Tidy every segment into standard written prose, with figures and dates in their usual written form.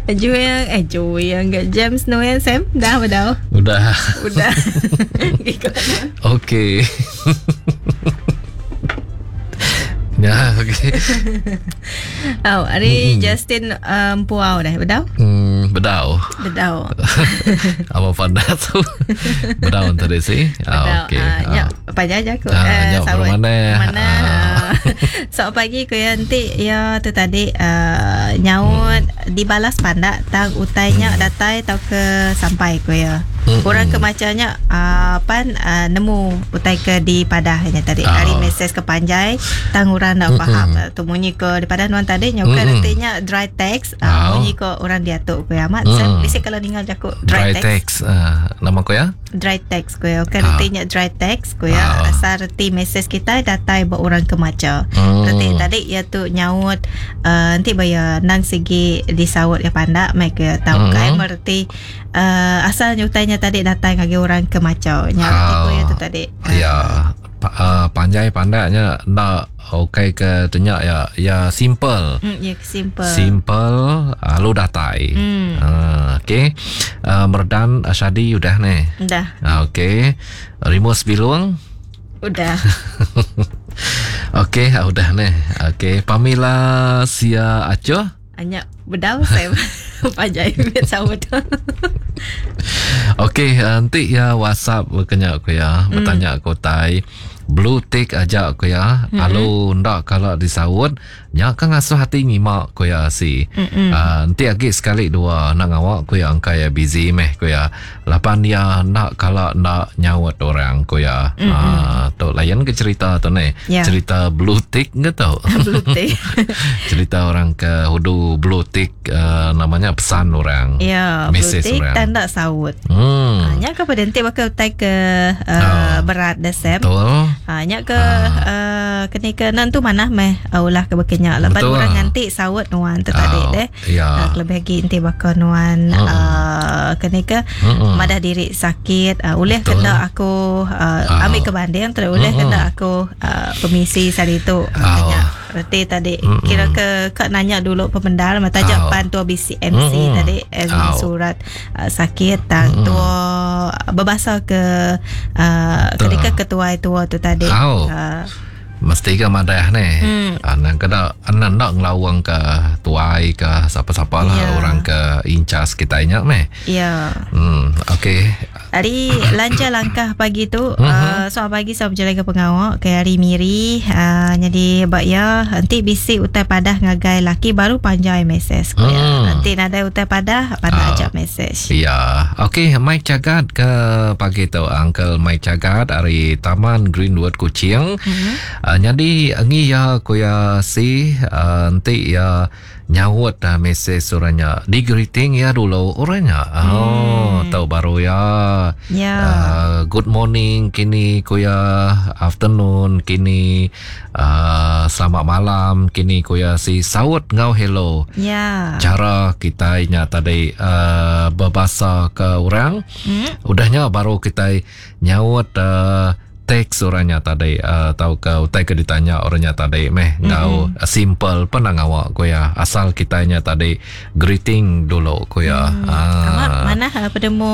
Juyang kat James no yang Sam. Dah apa dah? Udah. Okey. Ya, okey. Hari Justin puau dah bedau. Bedau. Apa pandai tu? Bedau tadi sih. Okey. Ya, apa aja aku. Sawit mana? So pagi ko nanti ya tu tadi nyaut dibalas pandak tang utainya datai tau ke sampai ko ya. Orang ke macamnya nemu utai ke di padahnya tadi hari mesej ke panjai tang orang dah faham tu munyi ke di padah nuan tadi nyoka artinya dry text munyi ke orang diatuk ko ya mat bisik kalau dengar jaku dry text nama ko ya dry text ko ya artinya dry text ko ya asal reti mesej kita datai buat orang ke macam reti tadi ya tu nyaut nanti bayar nang segi disawut ya pandak mai ke tahu kai merti asal nyutainya tadi datang lagi orang ke macau nyari ko ya tu tadi ya panjai pandainya nak okey ke tanya ya simple simple lu datai okey merdan Syadi udah nih dah okey Rimus Bilung udah okey udah nih okey Pamela Sia Aco hanya bedau saya panjai bet sawut. Okey, nanti ya WhatsApp berkenyak aku ya, bertanya aku tai blue tick aja aku ya. Alu ndak kalau disawut, nya kan ngasuh hati ngimak aku ya si. Nanti lagi sekali dua nak ngawak aku ya angka ya busy meh aku ya. Lapan dia nak kalau nak nyawat orang aku ya. Tu layan ke cerita tu nih. Cerita blue tick enggak tahu. Blue tick. Cerita orang ke hudu blue tick namanya pesan orang. Ya, blue tick tanda sawut. Nya ke pada nanti bakal utai ke berat desem. Betul. Nya ke kenika nantu mana meh ulah ke bekenya lepas orang nanti sawut nuan tu tadi deh. Lebih lagi nanti bakal nuan kenika madah diri sakit uleh kena aku ambil ke banding terus uleh kena aku pemisi sari tu berarti tadi kira ke kak nanya dulu pemendal mata japan tu BCMC tadi surat sakit tang tu berbahasa ke ketika ketua itu tu tadi mesti ke madah ni anak kada anak nak ngelawang ke tuai ke siapa-siapa lah orang ke incas kita ingat meh okey hari lancar langkah pagi tu soal pagi saya berjalan ke pengawak ke hari miri jadi bak ya nanti bisik utai padah ngagai laki baru panjai mesej nanti nadai utai padah ajak mesej okey Mike Cagat ke pagi tu Uncle Mike Cagat dari Taman Greenwood Kuching jadi ngi ya kuya si nanti ya nyawut mesej orangnya di greeting ya dulu orangnya tahu baru ya good morning kini kuya afternoon kini selamat malam kini kuya si sawut ngau hello cara kita nya tadi berbahasa ke orang udahnya baru kita nyawut teks orangnya tadi tahu ke utai ke ditanya orangnya tadi meh ngau simple pernah ngawak ko ya asal kitanya tadi greeting dulu ko ya mana pada mu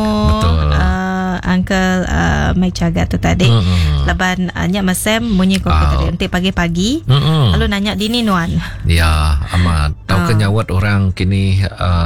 Uncle Mike Cagat tu tadi leban nya masem munyi ko tadi nanti pagi-pagi lalu nanya dini nuan ya amat tahu ke nyawat orang kini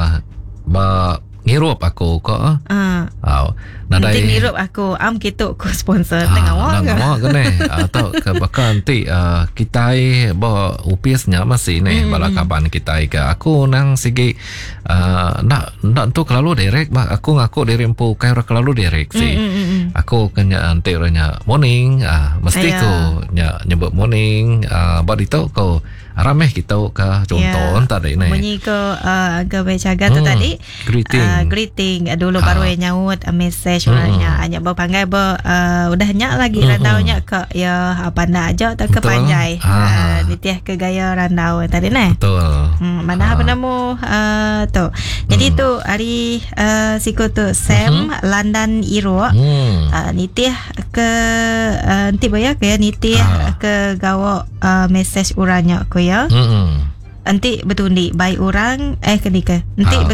ngirup aku kok nanti ngirup aku gitu ko sponsor tengah awak ke ni atau ke bakal nanti kita bawa upisnya masih ni bala kapan kita ke aku nang segi nak tu kalau direct aku ngaku diri empu kai kalau direct sih aku kena nanti orangnya morning mesti ko nyebut morning buat itu ko ramai kita ke contoh tadi ni bunyi ko Uncle Mike Cagat tu tadi greeting dulu baru nyaut mesej orangnya hanya berpanggil udah nyak lagi randaunya ke ya apa nak aja tak ke panjai nitiah ke gaya randau tadi ni betul mana apa namo tu jadi tu hari siku tu Sam London Iro nitiah ke nanti bayar ke nitiah ke gawa mesej orangnya ko ya nanti betundi baik orang kenika nanti